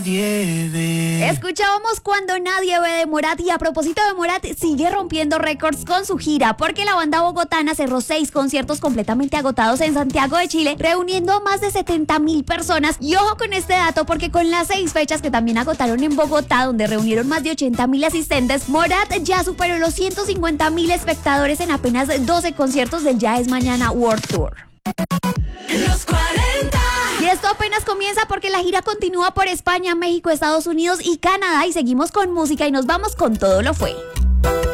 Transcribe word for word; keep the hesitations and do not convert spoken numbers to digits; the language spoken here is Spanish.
Escuchábamos Cuando Nadie Ve de Morat, y a propósito de Morat, sigue rompiendo récords con su gira, porque la banda bogotana cerró seis conciertos completamente agotados en Santiago de Chile, reuniendo a más de setenta mil personas. Y ojo con este dato, porque con las seis fechas que también agotaron en Bogotá, donde reunieron más de ochenta mil asistentes, Morat ya superó los ciento cincuenta mil espectadores en apenas doce conciertos del Ya Es Mañana World Tour. Los cuarenta. Y esto apenas comienza, porque la gira continúa por España, México, Estados Unidos y Canadá, y seguimos con música y nos vamos con Todo Lo Fue.